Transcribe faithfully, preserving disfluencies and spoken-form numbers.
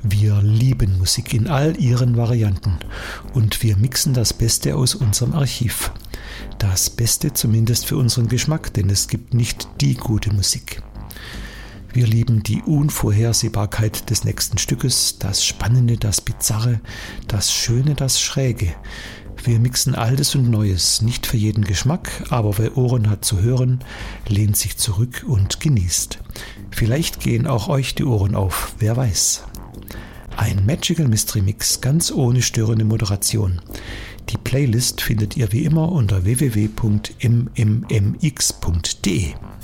Wir lieben Musik in all ihren Varianten und wir mixen das Beste aus unserem Archiv. Das Beste zumindest für unseren Geschmack, denn es gibt nicht die gute Musik. Wir lieben die Unvorhersehbarkeit des nächsten Stückes, das Spannende, das Bizarre, das Schöne, das Schräge. Wir mixen Altes und Neues, nicht für jeden Geschmack, aber wer Ohren hat zu hören, lehnt sich zurück und genießt. Vielleicht gehen auch euch die Ohren auf, wer weiß. Ein Magical Mystery Mix ganz ohne störende Moderation. Die Playlist findet ihr wie immer unter w w w punkt m m m x punkt d e.